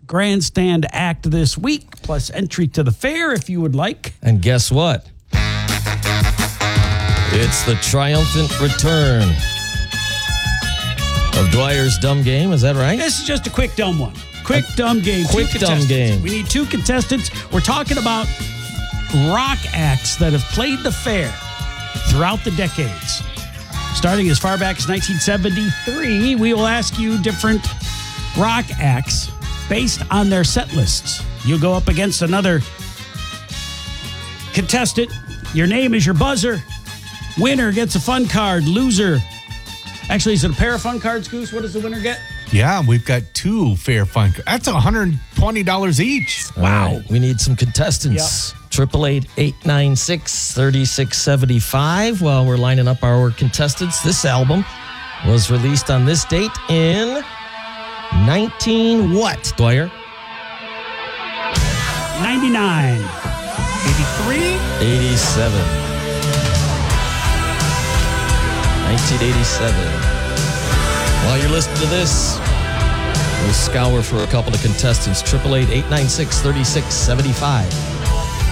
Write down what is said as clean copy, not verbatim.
grandstand act this week, plus entry to the fair if you would like. And guess what? It's the triumphant return of Dwyer's Dumb Game. Is that right? This is just a quick dumb one. Quick dumb game. Quick dumb game. We need 2 contestants. We're talking about rock acts that have played the fair throughout the decades. Starting as far back as 1973, we will ask you different rock acts based on their set lists. You'll go up against another contestant. Your name is your buzzer. Winner gets a fun card. Loser. Actually, is it a pair of fun cards, Goose? What does the winner get? Yeah, we've got 2 fair fun. That's $120 each. Wow. Right. We need some contestants. 888-896-3675. While we're lining up our contestants, this album was released on this date in 19 what, Dwyer? 99. 83? 87. 1987. While you're listening to this, we'll scour for a couple of contestants. 888-896-3675.